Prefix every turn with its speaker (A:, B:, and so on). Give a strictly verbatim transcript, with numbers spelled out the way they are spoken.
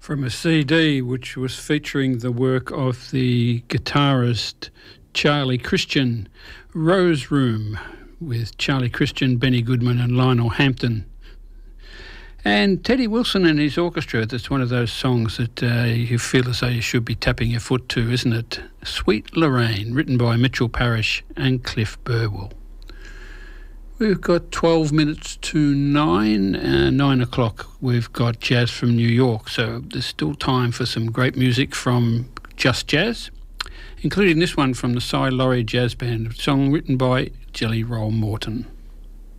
A: from a C D which was featuring the work of the guitarist Charlie Christian, Rose Room, with Charlie Christian, Benny Goodman and Lionel Hampton. And Teddy Wilson and his orchestra, that's one of those songs that uh, you feel as though you should be tapping your foot to, isn't it? Sweet Lorraine, written by Mitchell Parish and Cliff Burwell. We've got twelve minutes to nine, uh, nine o'clock. We've got Jazz from New York, so there's still time for some great music from Just Jazz, including this one from the Cy Laurie Jazz Band, a song written by Jelly Roll Morton.